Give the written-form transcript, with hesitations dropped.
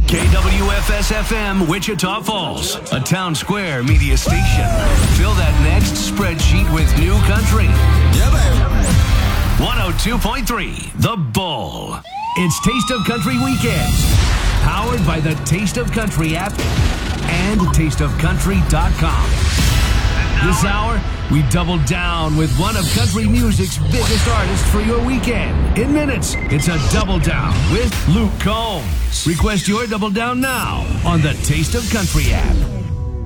KWFS-FM, Wichita Falls, a Town Square media station. Fill that next spreadsheet with new country. Yeah, baby. 102.3, The Bull. It's Taste of Country Weekend. Powered by the Taste of Country app and tasteofcountry.com. This hour, we double down with one of country music's biggest artists for your weekend. In minutes, it's a Double Down with Luke Combs. Request your Double Down now on the Taste of Country app.